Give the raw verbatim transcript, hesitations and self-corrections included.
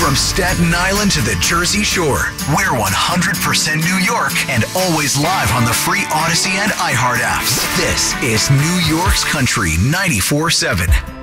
From Staten Island to the Jersey Shore, we're one hundred percent New York and always live on the free Odyssey and iHeart apps. This is New York's Country ninety-four seven.